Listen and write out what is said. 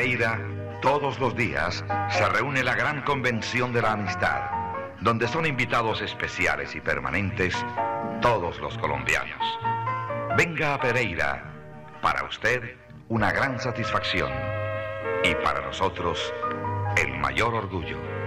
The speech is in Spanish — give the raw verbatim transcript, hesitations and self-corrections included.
Pereira, todos los días, se reúne la gran convención de la amistad, donde son invitados especiales y permanentes todos los colombianos. Venga a Pereira, para usted una gran satisfacción y para nosotros el mayor orgullo.